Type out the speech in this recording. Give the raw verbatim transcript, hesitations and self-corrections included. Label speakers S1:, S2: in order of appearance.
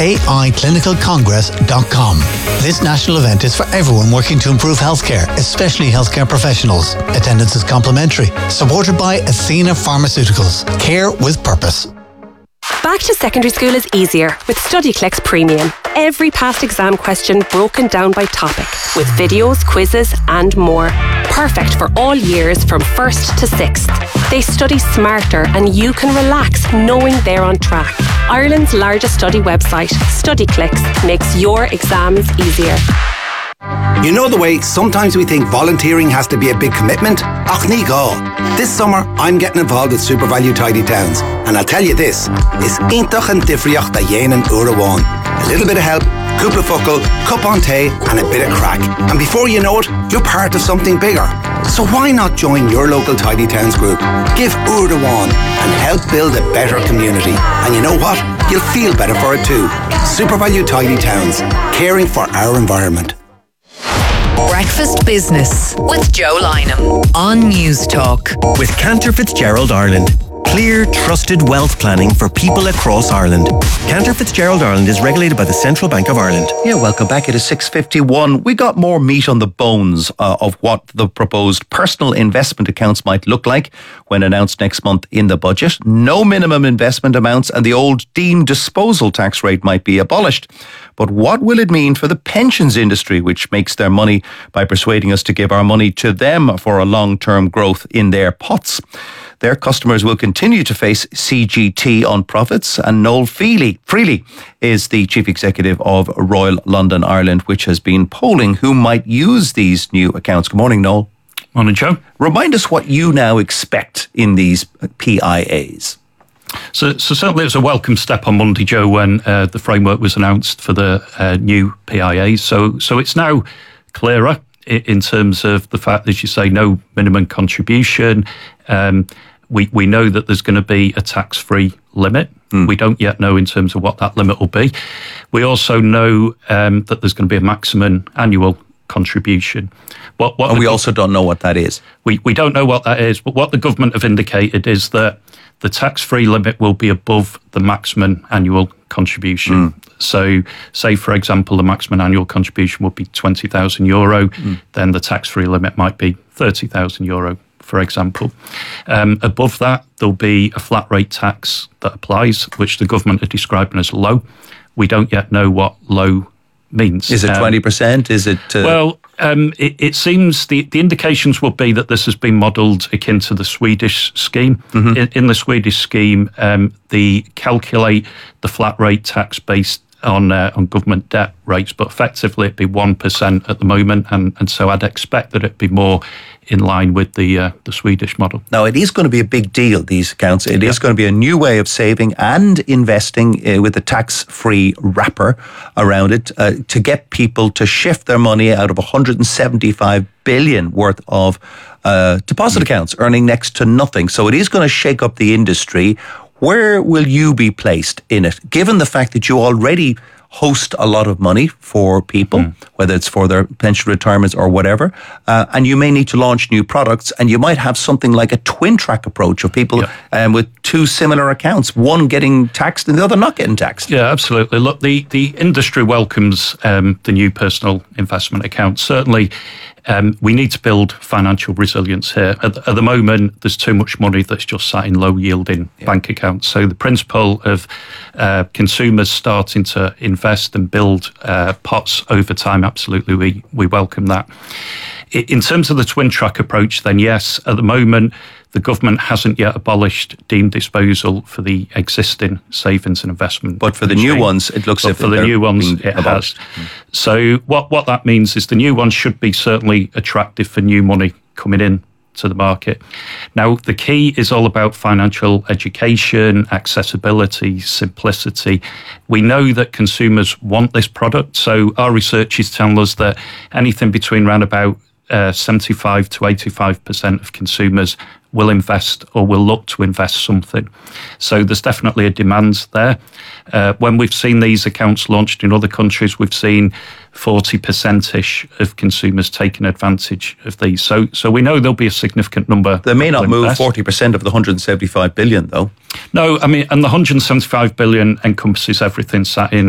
S1: a i clinical congress dot com. This national event is for everyone working to improve healthcare, especially healthcare professionals. Attendance is complimentary. Supported by Athena Pharmaceuticals. Care with purpose.
S2: Back to secondary school is easier with StudyClix Premium. Every past exam question broken down by topic, with videos, quizzes and more. Perfect for all years from first to sixth. They study smarter and you can relax knowing they're on track. Ireland's largest study website, StudyClix, makes your exams easier.
S3: You know the way sometimes we think volunteering has to be a big commitment? Ach ní gá. This summer I'm getting involved with SuperValu Tidy Towns, and I'll tell you this, is intach an difriocht da dhéanaan uair amháin. A little bit of help, cúpla focal, cup on tea and a bit of crack. And before you know it, you're part of something bigger. So why not join your local Tidy Towns group? Give uair amháin and help build a better community. And you know what? You'll feel better for it too. SuperValu Tidy Towns, caring for our environment.
S4: Breakfast Business with Joe Lynham on News Talk.
S5: With Cantor Fitzgerald Ireland. Clear, trusted wealth planning for people across Ireland. Cantor Fitzgerald Ireland is regulated by the Central Bank of Ireland.
S6: Yeah, welcome back. It is six fifty-one. We got more meat on the bones uh, of what the proposed personal investment accounts might look like when announced next month in the budget. No minimum investment amounts and the old deemed disposal tax rate might be abolished. But what will it mean for the pensions industry, which makes their money by persuading us to give our money to them for a long-term growth in their pots? Their customers will continue to face C G T on profits, and Noel Freely, Freely is the chief executive of Royal London Ireland, which has been polling who might use these new accounts. Good morning, Noel.
S7: Morning, Joe.
S6: Remind us what you now expect in these P I As.
S7: So, so certainly it was a welcome step on Monday, Joe, when uh, the framework was announced for the uh, new P I As. So, so it's now clearer in terms of the fact, as you say, no minimum contribution. Um, we, we know that there's going to be a tax-free limit. Mm. We don't yet know in terms of what that limit will be. We also know um, that there's going to be a maximum annual contribution. What, what
S6: and we
S7: go-
S6: also don't know what that is.
S7: We, we don't know what that is, but what the government have indicated is that the tax-free limit will be above the maximum annual contribution. Mm. So, say, for example, the maximum annual contribution would be twenty thousand euro, mm. then the tax-free limit might be thirty thousand euro, for example. Um, above that, there'll be a flat rate tax that applies, which the government are describing as low. We don't yet know what low means.
S6: Is it twenty percent? Um, Is it... Uh...
S7: Well, um, it, it seems the, the indications will be that this has been modelled akin to the Swedish scheme. Mm-hmm. In, in the Swedish scheme, um, they calculate the flat rate tax based on uh, on government debt rates, but effectively it'd be one percent at the moment, and, and so I'd expect that it'd be more in line with the uh, the Swedish model.
S6: Now, it is going to be a big deal, these accounts. It
S7: yep.
S6: is going to be a new way of saving and investing uh, with a tax-free wrapper around it uh, to get people to shift their money out of one hundred seventy-five billion worth of uh, deposit accounts, earning next to nothing. So it is going to shake up the industry. Where will you be placed in it, given the fact that you already host a lot of money for people, mm. whether it's for their pension retirements or whatever, uh, and you may need to launch new products, and you might have something like a twin track approach of people yeah. um, with two similar accounts, one getting taxed and the other not getting taxed.
S7: Yeah, absolutely. Look, the, the industry welcomes um, the new personal investment account. Certainly, Um, we need to build financial resilience here. At, at the moment, there's too much money that's just sat in low-yielding yeah. bank accounts. So the principle of uh, consumers starting to invest and build uh, pots over time, absolutely, we, we welcome that. In terms of the twin track approach, then yes, at the moment, the government hasn't yet abolished deemed disposal for the existing savings and investment.
S6: But for the new ones, it looks
S7: as
S6: if
S7: for the new ones, it has. Mm. So what, what that means is the new ones should be certainly attractive for new money coming in to the market. Now, the key is all about financial education, accessibility, simplicity. We know that consumers want this product. So our research is telling us that anything between around about uh, seventy-five to eighty-five percent of consumers will invest or will look to invest something. So there's definitely a demand there. Uh, when we've seen these accounts launched in other countries, we've seen forty percent-ish of consumers taking advantage of these. So so we know there'll be a significant number.
S6: They may not move forty percent of the one hundred seventy-five billion, though.
S7: No, I mean, and the one hundred seventy-five billion encompasses everything sat in